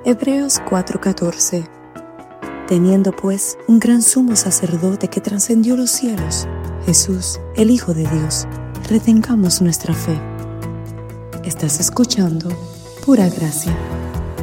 Hebreos 4:14. Teniendo pues un gran sumo sacerdote que trascendió los cielos, Jesús, el Hijo de Dios, retengamos nuestra fe. Estás escuchando Pura Gracia.